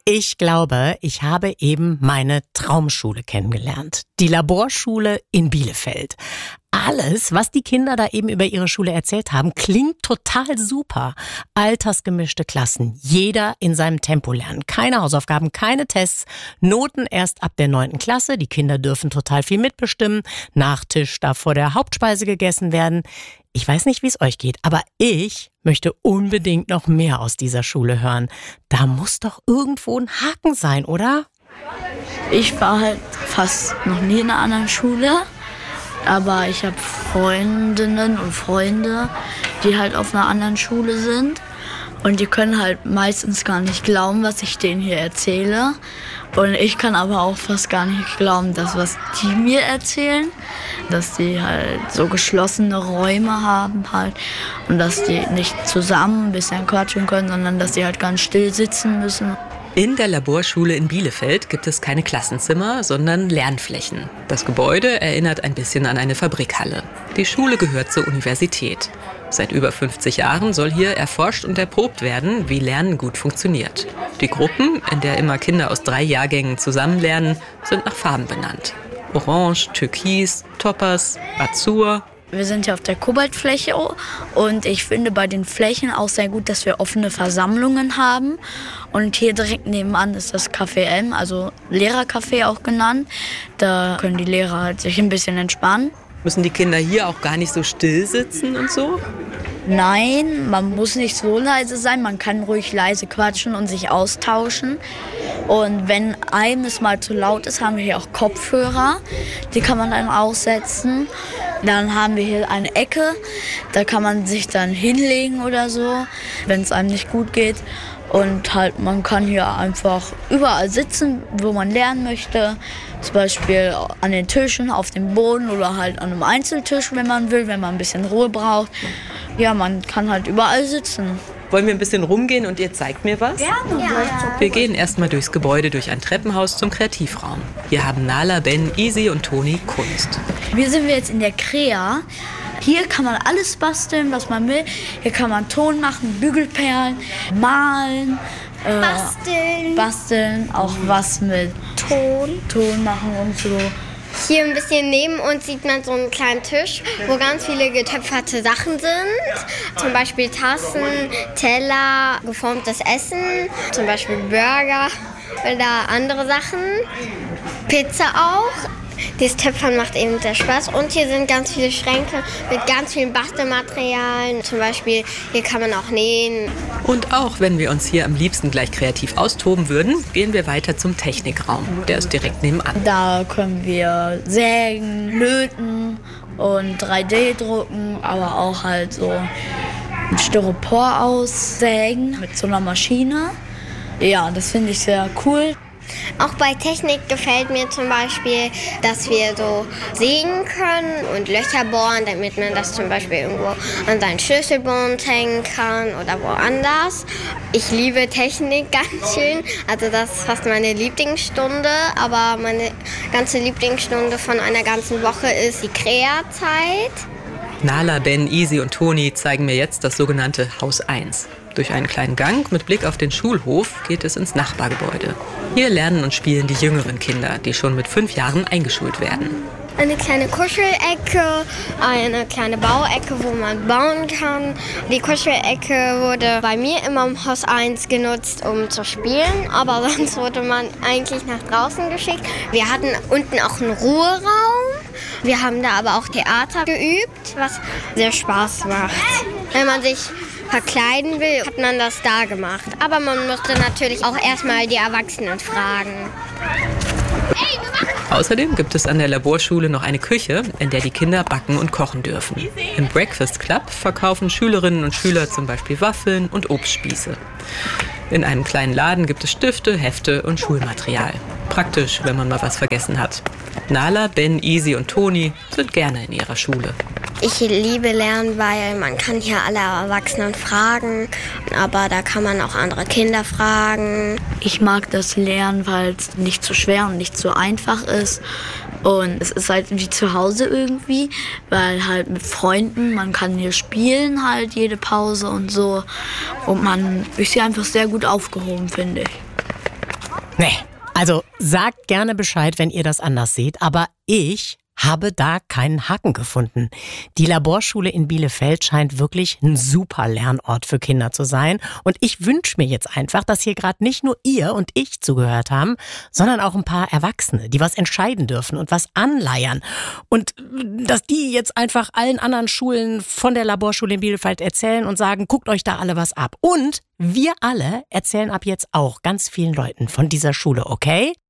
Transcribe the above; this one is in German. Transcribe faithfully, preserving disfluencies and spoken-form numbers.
Ich glaube, ich habe eben meine Traumschule kennengelernt. Die Laborschule in Bielefeld. Alles, was die Kinder da eben über ihre Schule erzählt haben, klingt total super. Altersgemischte Klassen, jeder in seinem Tempo lernen. Keine Hausaufgaben, keine Tests, Noten erst ab der neunten Klasse. Die Kinder dürfen total viel mitbestimmen. Nachtisch darf vor der Hauptspeise gegessen werden. Ich weiß nicht, wie es euch geht, aber ich möchte unbedingt noch mehr aus dieser Schule hören. Da muss doch irgendwo ein Haken sein, oder? Ich war halt fast noch nie in einer anderen Schule, aber ich habe Freundinnen und Freunde, die halt auf einer anderen Schule sind. Und die können halt meistens gar nicht glauben, was ich denen hier erzähle. Und ich kann aber auch fast gar nicht glauben, dass was die mir erzählen, dass die halt so geschlossene Räume haben halt und dass die nicht zusammen ein bisschen quatschen können, sondern dass die halt ganz still sitzen müssen. In der Laborschule in Bielefeld gibt es keine Klassenzimmer, sondern Lernflächen. Das Gebäude erinnert ein bisschen an eine Fabrikhalle. Die Schule gehört zur Universität. Seit über fünfzig Jahren soll hier erforscht und erprobt werden, wie Lernen gut funktioniert. Die Gruppen, in der immer Kinder aus drei Jahrgängen zusammen lernen, sind nach Farben benannt. Orange, Türkis, Topaz, Azur. Wir sind hier auf der Kobaltfläche und ich finde bei den Flächen auch sehr gut, dass wir offene Versammlungen haben. Und hier direkt nebenan ist das Café M, also Lehrercafé auch genannt. Da können die Lehrer halt sich ein bisschen entspannen. Müssen die Kinder hier auch gar nicht so still sitzen und so? Nein, man muss nicht so leise sein. Man kann ruhig leise quatschen und sich austauschen. Und wenn einem es mal zu laut ist, haben wir hier auch Kopfhörer. Die kann man dann aussetzen. Dann haben wir hier eine Ecke. Da kann man sich dann hinlegen oder so, wenn es einem nicht gut geht. Und halt, man kann hier einfach überall sitzen, wo man lernen möchte. Zum Beispiel an den Tischen, auf dem Boden oder halt an einem Einzeltisch, wenn man will, wenn man ein bisschen Ruhe braucht. Ja, man kann halt überall sitzen. Wollen wir ein bisschen rumgehen und ihr zeigt mir was? Gerne. Ja. Wir gehen erstmal durchs Gebäude, durch ein Treppenhaus zum Kreativraum. Hier haben Nala, Ben, Easy und Toni Kunst. Hier sind wir jetzt in der Krea. Hier kann man alles basteln, was man will. Hier kann man Ton machen, Bügelperlen, malen. Äh, basteln. Basteln, auch was mit Ton. Ton machen und so. Hier ein bisschen neben uns sieht man so einen kleinen Tisch, wo ganz viele getöpferte Sachen sind. Zum Beispiel Tassen, Teller, geformtes Essen, zum Beispiel Burger oder andere Sachen. Pizza auch. Dieses Töpfern macht eben sehr Spaß. Und hier sind ganz viele Schränke mit ganz vielen Bastelmaterialien. Zum Beispiel, hier kann man auch nähen. Und auch wenn wir uns hier am liebsten gleich kreativ austoben würden, gehen wir weiter zum Technikraum. Der ist direkt nebenan. Da können wir sägen, löten und drei D drucken, aber auch halt so ein Styropor aussägen mit so einer Maschine. Ja, das finde ich sehr cool. Auch bei Technik gefällt mir zum Beispiel, dass wir so sägen können und Löcher bohren, damit man das zum Beispiel irgendwo an seinen Schlüsselbund hängen kann oder woanders. Ich liebe Technik ganz schön, also das ist fast meine Lieblingsstunde, aber meine ganze Lieblingsstunde von einer ganzen Woche ist die Krea-Zeit. Nala, Ben, Easy und Toni zeigen mir jetzt das sogenannte Haus eins. Durch einen kleinen Gang mit Blick auf den Schulhof geht es ins Nachbargebäude. Hier lernen und spielen die jüngeren Kinder, die schon mit fünf Jahren eingeschult werden. Eine kleine Kuschelecke, eine kleine Bauecke, wo man bauen kann. Die Kuschelecke wurde bei mir immer im Haus eins genutzt, um zu spielen, aber sonst wurde man eigentlich nach draußen geschickt. Wir hatten unten auch einen Ruheraum. Wir haben da aber auch Theater geübt, was sehr Spaß macht. Wenn man sich verkleiden will, hat man das da gemacht. Aber man musste natürlich auch erstmal die Erwachsenen fragen. Außerdem gibt es an der Laborschule noch eine Küche, in der die Kinder backen und kochen dürfen. Im Breakfast Club verkaufen Schülerinnen und Schüler zum Beispiel Waffeln und Obstspieße. In einem kleinen Laden gibt es Stifte, Hefte und Schulmaterial. Praktisch, wenn man mal was vergessen hat. Nala, Ben, Easy und Toni sind gerne in ihrer Schule. Ich liebe Lernen, weil man kann hier alle Erwachsenen fragen, aber da kann man auch andere Kinder fragen. Ich mag das Lernen, weil es nicht zu schwer und nicht zu einfach ist. Und es ist halt wie zu Hause irgendwie, weil halt mit Freunden, man kann hier spielen halt jede Pause und so. Und man ist hier einfach sehr gut aufgehoben, finde ich. Nee, also sagt gerne Bescheid, wenn ihr das anders seht, aber ich habe da keinen Haken gefunden. Die Laborschule in Bielefeld scheint wirklich ein super Lernort für Kinder zu sein. Und ich wünsche mir jetzt einfach, dass hier gerade nicht nur ihr und ich zugehört haben, sondern auch ein paar Erwachsene, die was entscheiden dürfen und was anleiern. Und dass die jetzt einfach allen anderen Schulen von der Laborschule in Bielefeld erzählen und sagen, guckt euch da alle was ab. Und wir alle erzählen ab jetzt auch ganz vielen Leuten von dieser Schule, okay?